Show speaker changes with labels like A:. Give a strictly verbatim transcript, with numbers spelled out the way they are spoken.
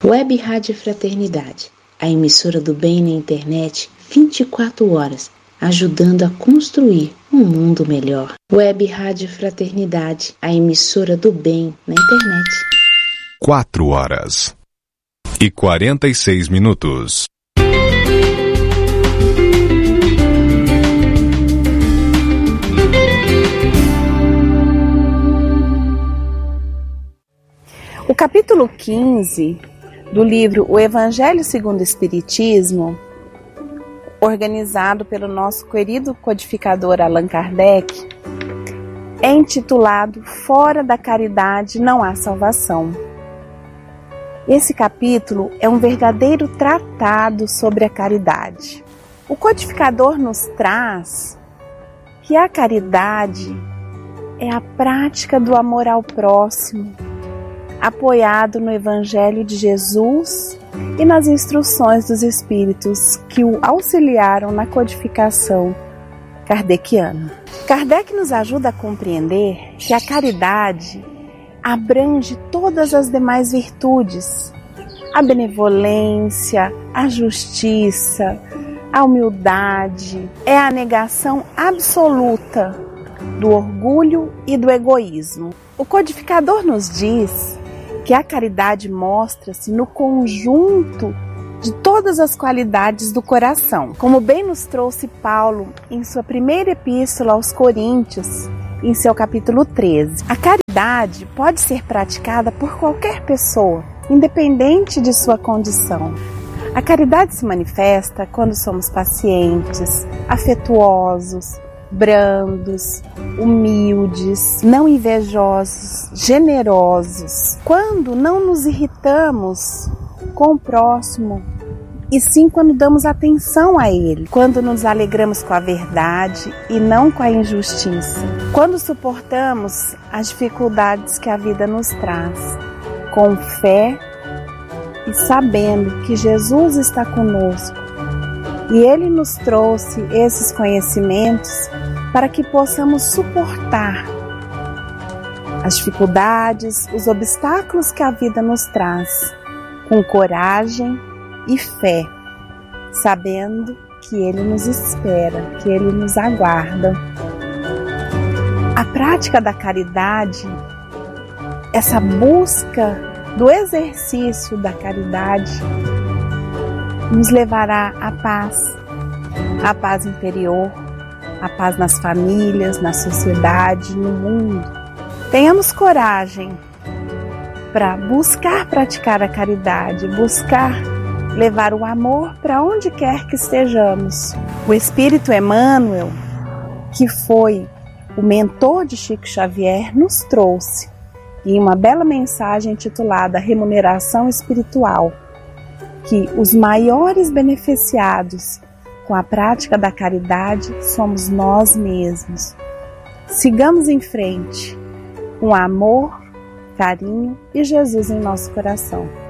A: Web Rádio Fraternidade, a emissora do bem na internet, vinte e quatro horas, ajudando a construir um mundo melhor. Web Rádio Fraternidade, a emissora do bem na internet.
B: Quatro horas e quarenta e seis minutos.
C: O capítulo quinze do livro O Evangelho segundo o Espiritismo, organizado pelo nosso querido codificador Allan Kardec, é intitulado Fora da Caridade não há salvação. Esse capítulo é um verdadeiro tratado sobre a caridade. O codificador nos traz que a caridade é a prática do amor ao próximo, apoiado no Evangelho de Jesus e nas instruções dos Espíritos que o auxiliaram na codificação kardeciana. Kardec nos ajuda a compreender que a caridade abrange todas as demais virtudes: a benevolência, a justiça, a humildade, é a negação absoluta do orgulho e do egoísmo. O codificador nos diz que a caridade mostra-se no conjunto de todas as qualidades do coração, como bem nos trouxe Paulo em sua primeira epístola aos Coríntios, em seu capítulo treze. A caridade pode ser praticada por qualquer pessoa, independente de sua condição. A caridade se manifesta quando somos pacientes, afetuosos, brandos, humildes, não invejosos, generosos. Quando não nos irritamos com o próximo, e sim quando damos atenção a ele. Quando nos alegramos com a verdade e não com a injustiça. Quando suportamos as dificuldades que a vida nos traz, com fé e sabendo que Jesus está conosco. E Ele nos trouxe esses conhecimentos para que possamos suportar as dificuldades, os obstáculos que a vida nos traz, com coragem e fé, sabendo que Ele nos espera, que Ele nos aguarda. A prática da caridade, essa busca do exercício da caridade, nos levará à paz, à paz interior, à paz nas famílias, na sociedade, no mundo. Tenhamos coragem para buscar praticar a caridade, buscar levar o amor para onde quer que estejamos. O Espírito Emmanuel, que foi o mentor de Chico Xavier, nos trouxe em uma bela mensagem intitulada Remuneração Espiritual, que os maiores beneficiados com a prática da caridade somos nós mesmos. Sigamos em frente com amor, carinho e Jesus em nosso coração.